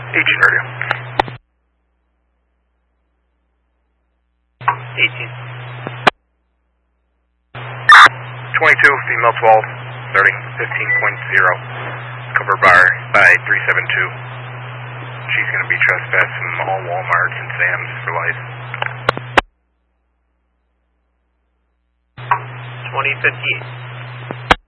18 radio. 18. 22, female 12, starting 15.0, covered by 372. She's going to be trespassing all Walmarts and Sam's for life. 2058.